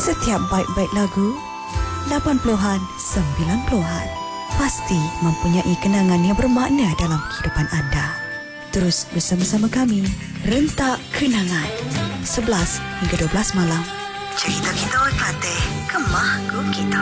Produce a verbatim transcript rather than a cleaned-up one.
Setiap baik-baik lagu, lapan puluhan, sembilan puluhan, pasti mempunyai kenangan yang bermakna dalam kehidupan anda. Terus bersama-sama kami, Rentak Kenangan, sebelas hingga dua belas malam. Cerita kita orang Kelantan, kemah kita.